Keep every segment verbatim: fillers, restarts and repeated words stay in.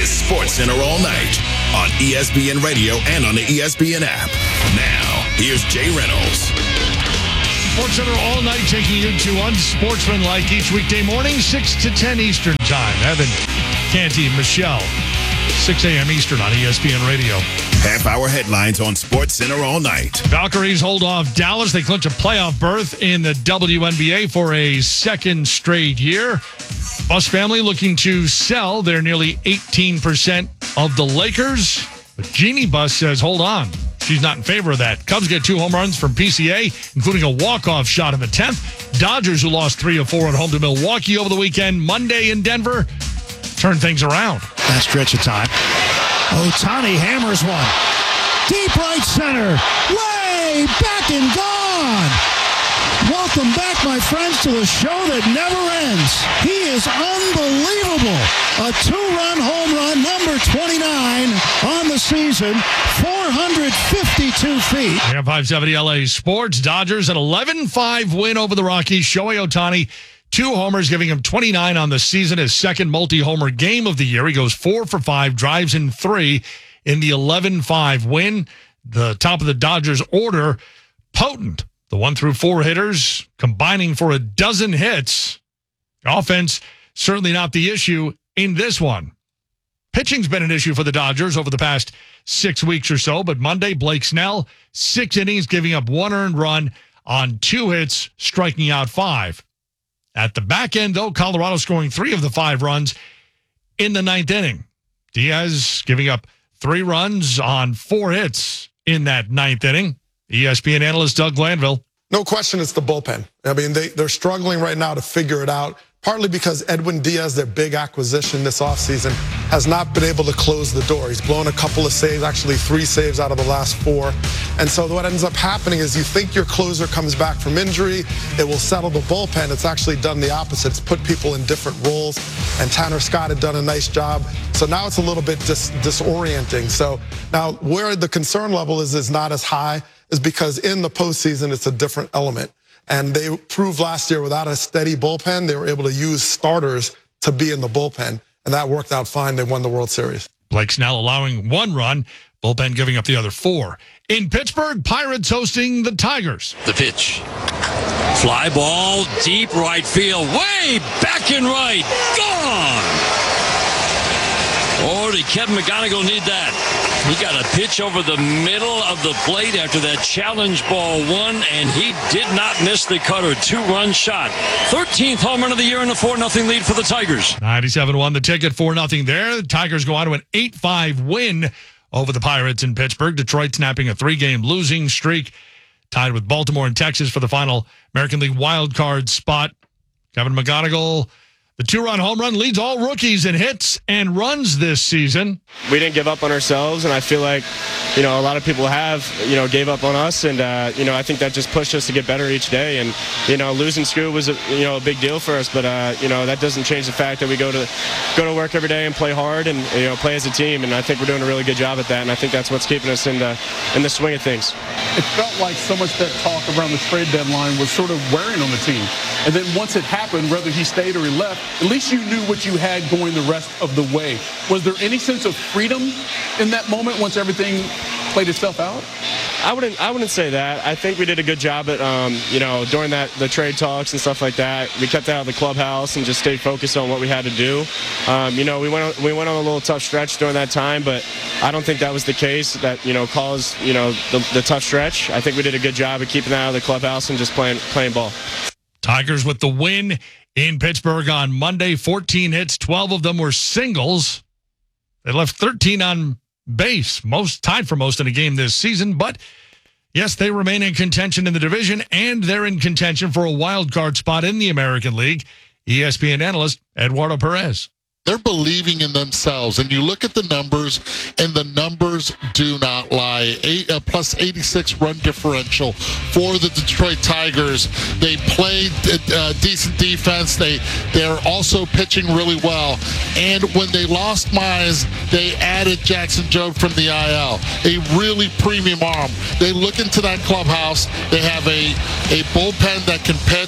is SportsCenter All Night on E S P N Radio and on the E S P N app. Now, here's Jay Reynolds. SportsCenter All Night taking you to unsportsmanlike each weekday morning, six to ten Eastern Time. Evan, Canty, Michelle, six a.m. Eastern on E S P N Radio. Half-hour headlines on SportsCenter All Night. Valkyries hold off Dallas. They clinch a playoff berth in the W N B A for a second straight year. Buss family looking to sell their nearly eighteen percent of the Lakers. But Jeannie Buss says, hold on. She's not in favor of that. Cubs get two home runs from P C A, including a walk-off shot in the tenth. Dodgers, who lost three of four at home to Milwaukee over the weekend, Monday in Denver, turn things around. That stretch of time. Ohtani hammers one. Deep right center. Way back and gone. Welcome back, my friends, to the show that never ends. He is unbelievable. A two-run home run, number twenty-nine on the season, four hundred fifty-two feet. We have five seventy L A Sports. Dodgers an eleven five win over the Rockies. Shohei Ohtani, two homers, giving him twenty-nine on the season, his second multi-homer game of the year. He goes four for five, drives in three in the eleven five win. The top of the Dodgers order, potent. The one through four hitters combining for a dozen hits. Offense, certainly not the issue in this one. Pitching's been an issue for the Dodgers over the past six weeks or so, but Monday, Blake Snell, six innings, giving up one earned run on two hits, striking out five. At the back end, though, Colorado scoring three of the five runs in the ninth inning. Diaz giving up three runs on four hits in that ninth inning. E S P N analyst Doug Glanville. No question it's the bullpen. I mean, they, they're struggling right now to figure it out, partly because Edwin Diaz, their big acquisition this offseason, has not been able to close the door. He's blown a couple of saves, actually three saves out of the last four. And so what ends up happening is you think your closer comes back from injury, it will settle the bullpen. It's actually done the opposite. It's put people in different roles, and Tanner Scott had done a nice job. So now it's a little bit dis- disorienting. So now where the concern level is is not as high is because in the postseason, it's a different element. And they proved last year without a steady bullpen, they were able to use starters to be in the bullpen. And that worked out fine. They won the World Series. Blake Snell allowing one run, bullpen giving up the other four. In Pittsburgh, Pirates hosting the Tigers. The pitch. Fly ball, deep right field, way back and right, gone! Oh, did Kevin McGonigal need that? He got a pitch over the middle of the plate after that challenge ball one, and he did not miss the cutter. Two-run shot. thirteenth home run of the year in a four nothing lead for the Tigers. ninety-seven won the ticket, four nothing there. The Tigers go on to an eight five win over the Pirates in Pittsburgh. Detroit snapping a three-game losing streak, tied with Baltimore and Texas for the final American League wild card spot. Kevin McGonigal, the two-run home run, leads all rookies in hits and runs this season. We didn't give up on ourselves, and I feel like, you know, a lot of people have, you know, gave up on us, and, uh, you know, I think that just pushed us to get better each day. And, you know, losing Scoot was, a, you know, a big deal for us, but, uh, you know, that doesn't change the fact that we go to go to work every day and play hard and, you know, play as a team, and I think we're doing a really good job at that, and I think that's what's keeping us in the, in the swing of things. It felt like so much that talk around the trade deadline was sort of wearing on the team. And then once it happened, whether he stayed or he left, at least you knew what you had going the rest of the way. Was there any sense of freedom in that moment once everything played itself out? I wouldn't. I wouldn't say that. I think we did a good job at, um, you know, during that the trade talks and stuff like that. We kept out of the clubhouse and just stayed focused on what we had to do. Um, you know, we went on, we went on a little tough stretch during that time, but I don't think that was the case that, you know, caused, you know, the, the tough stretch. I think we did a good job at keeping out of the clubhouse and just playing playing ball. Tigers with the win in Pittsburgh on Monday. fourteen hits, twelve of them were singles. They left thirteen on base, most tied for most in a game this season. But yes, they remain in contention in the division, and they're in contention for a wild card spot in the American League. E S P N analyst Eduardo Perez. They're believing in themselves, and you look at the numbers, and the numbers do not lie. Eight, uh, plus eighty-six run differential for the Detroit Tigers. They played uh, decent defense. They they're also pitching really well. And when they lost Mize, they added Jackson Jobe from the I L, a really premium arm. They look into that clubhouse. They have a a bullpen that can pitch,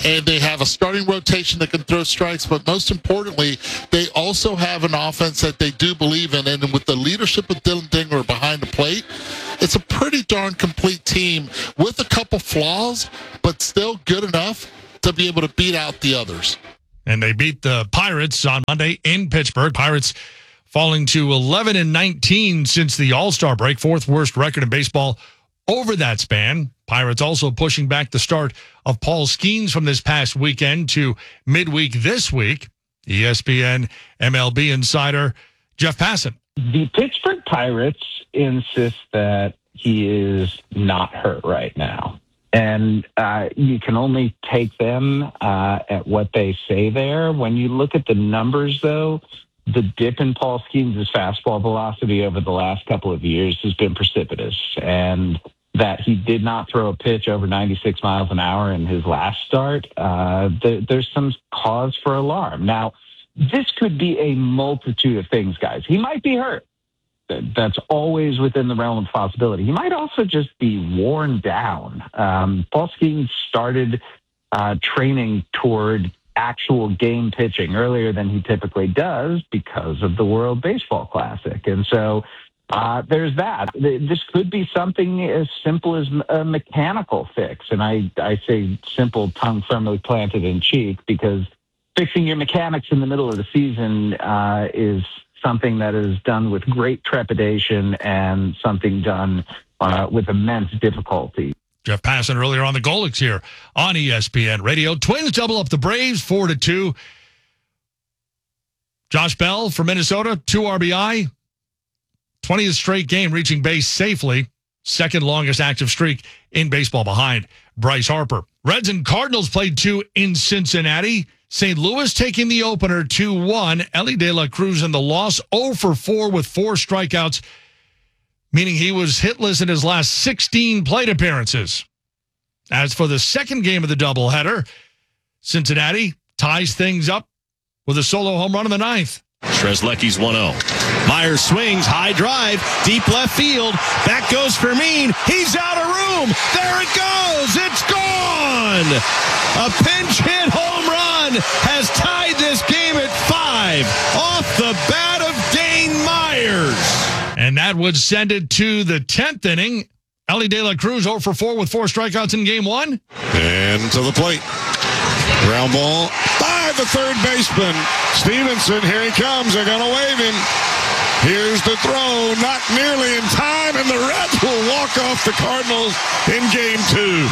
and they have a starting rotation that can throw strikes, but most importantly, they also have an offense that they do believe in, and with the leadership of Dylan Dingler behind the plate, it's a pretty darn complete team with a couple flaws, but still good enough to be able to beat out the others. And they beat the Pirates on Monday in Pittsburgh. Pirates falling to eleven and nineteen since the All-Star break, fourth worst record in baseball over that span. Pirates also pushing back the start of Paul Skeens from this past weekend to midweek this week. E S P N M L B insider Jeff Passan. The Pittsburgh Pirates insist that he is not hurt right now. And uh, you can only take them uh, at what they say there. When you look at the numbers, though, the dip in Paul Skeens' fastball velocity over the last couple of years has been precipitous. And that he did not throw a pitch over ninety-six miles an hour in his last start, uh, th- there's some cause for alarm. Now, this could be a multitude of things, guys. He might be hurt. That's always within the realm of possibility. He might also just be worn down. Um, Paul Skeens started uh, training toward actual game pitching earlier than he typically does because of the World Baseball Classic. And so uh, there's that. This could be something as simple as a mechanical fix. And I, I say simple, tongue firmly planted in cheek, because fixing your mechanics in the middle of the season uh, is something that is done with great trepidation and something done uh, with immense difficulty. Jeff Passan earlier on the Golics here on E S P N Radio. Twins double up the Braves four to two. Josh Bell from Minnesota, two R B I. twentieth straight game reaching base safely. Second longest active streak in baseball behind Bryce Harper. Reds and Cardinals played two in Cincinnati. Saint Louis taking the opener two one. Elly De La Cruz in the loss, oh for four with four strikeouts, meaning he was hitless in his last sixteen plate appearances. As for the second game of the doubleheader, Cincinnati ties things up with a solo home run in the ninth. Strzelecki's one oh. Myers swings, high drive, deep left field. Back goes Fermin. He's out of room. There it goes. It's gone. A pinch hit home run has tied this game at five off the bat of Dane Myers. And that would send it to the tenth inning. Elly De La Cruz oh for four with four strikeouts in game one. And to the plate. Ground ball by the third baseman. Stevenson, here he comes. They're going to wave him. Here's the throw, not nearly in time, and the Reds will walk off the Cardinals in game two.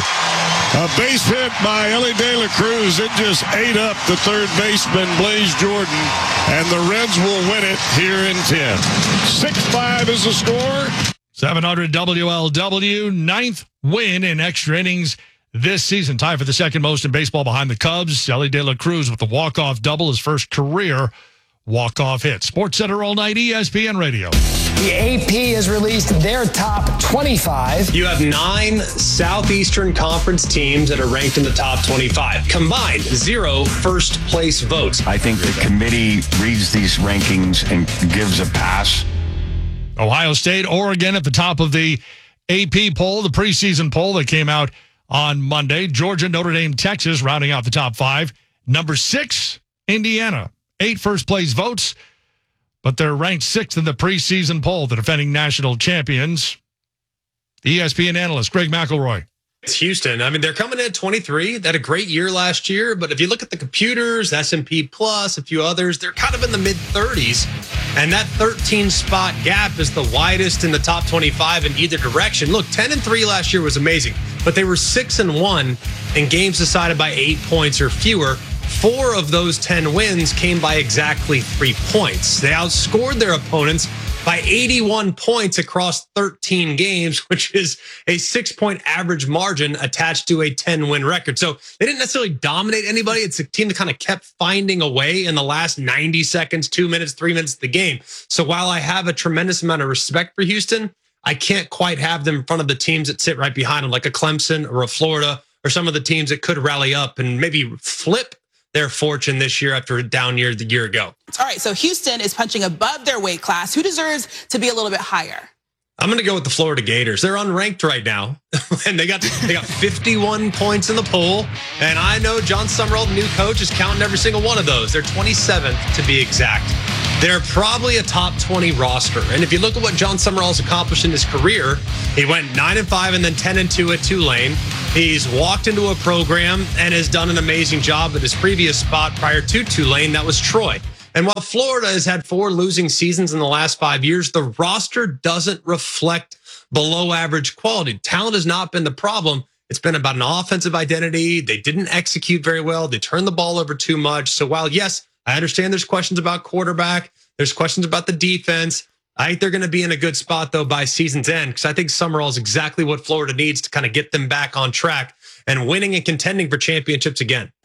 A base hit by Elly De La Cruz. It just ate up the third baseman, Blaze Jordan, and the Reds will win it here in ten. six five is the score. seven hundred W L W, ninth win in extra innings this season. Tied for the second most in baseball behind the Cubs. Elly De La Cruz with the walk-off double, his first career walk-off hit. Sports Center all night, E S P N Radio. The A P has released their top twenty-five. You have nine Southeastern Conference teams that are ranked in the top twenty-five. Combined, zero first-place votes. I think the committee reads these rankings and gives a pass. Ohio State, Oregon at the top of the A P poll, the preseason poll that came out on Monday. Georgia, Notre Dame, Texas rounding out the top five. Number six, Indiana. Eight first-place votes, but they're ranked sixth in the preseason poll, the defending national champions. The E S P N analyst, Greg McElroy. It's Houston. I mean, they're coming in at twenty-three. They had a great year last year, but if you look at the computers, S and P Plus, a few others, they're kind of in the mid-thirties. And that thirteen-spot gap is the widest in the top twenty-five in either direction. Look, ten and three last year was amazing, but they were six and one in games decided by eight points or fewer. Four of those ten wins came by exactly three points. They outscored their opponents by eighty-one points across thirteen games, which is a six-point average margin attached to a ten-win record. So they didn't necessarily dominate anybody. It's a team that kind of kept finding a way in the last ninety seconds, two minutes, three minutes of the game. So while I have a tremendous amount of respect for Houston, I can't quite have them in front of the teams that sit right behind them, like a Clemson or a Florida or some of the teams that could rally up and maybe flip their fortune this year after a down year the year ago. All right, so Houston is punching above their weight class. Who deserves to be a little bit higher? I'm going to go with the Florida Gators. They're unranked right now, and they got they got fifty-one points in the poll. And I know John Summerall, the new coach, is counting every single one of those. They're twenty-seventh to be exact. They're probably a top twenty roster. And if you look at what John Summerall's accomplished in his career, he went nine and five and then ten and two at Tulane. He's walked into a program and has done an amazing job at his previous spot prior to Tulane. That was Troy. And while Florida has had four losing seasons in the last five years, the roster doesn't reflect below average quality. Talent has not been the problem. It's been about an offensive identity. They didn't execute very well. They turned the ball over too much. So while, yes, I understand there's questions about quarterback, there's questions about the defense, I think they're going to be in a good spot, though, by season's end, because I think Summerall is exactly what Florida needs to kind of get them back on track and winning and contending for championships again.